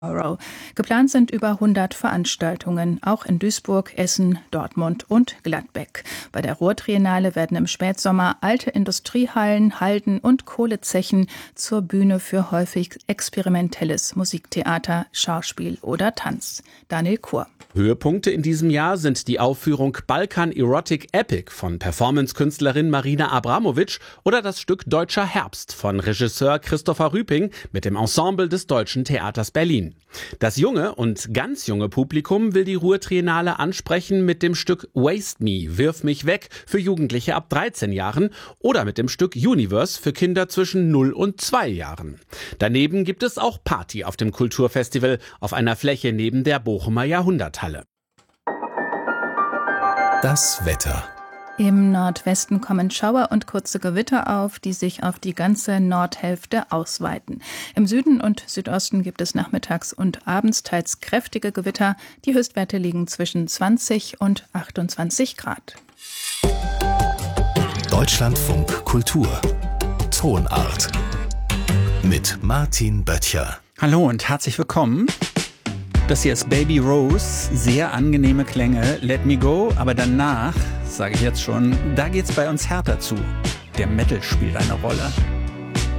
Tomorrow. Geplant sind über 100 Veranstaltungen, auch in Duisburg, Essen, Dortmund und Gladbeck. Bei der Ruhrtriennale werden im Spätsommer alte Industriehallen, Halden und Kohlezechen zur Bühne für häufig experimentelles Musiktheater, Schauspiel oder Tanz. Daniel Kur. Höhepunkte in diesem Jahr sind die Aufführung Balkan Erotic Epic von Performance-Künstlerin Marina Abramovic oder das Stück Deutscher Herbst von Regisseur Christopher Rüping mit dem Ensemble des Deutschen Theaters Berlin. Das junge und ganz junge Publikum will die Ruhrtriennale ansprechen mit dem Stück Waste Me, Wirf mich weg für Jugendliche ab 13 Jahren oder mit dem Stück Universe für Kinder zwischen 0 und 2 Jahren. Daneben gibt es auch Party auf dem Kulturfestival auf einer Fläche neben der Bochumer Jahrhunderthalle. Das Wetter. Im Nordwesten kommen Schauer und kurze Gewitter auf, die sich auf die ganze Nordhälfte ausweiten. Im Süden und Südosten gibt es nachmittags und abends teils kräftige Gewitter. Die Höchstwerte liegen zwischen 20 und 28 Grad. Deutschlandfunk Kultur. Tonart. Mit Martin Böttcher. Hallo und herzlich willkommen. Das hier ist Baby Rose, sehr angenehme Klänge, Let Me Go, aber danach, sage ich jetzt schon, da geht's bei uns härter zu. Der Metal spielt eine Rolle.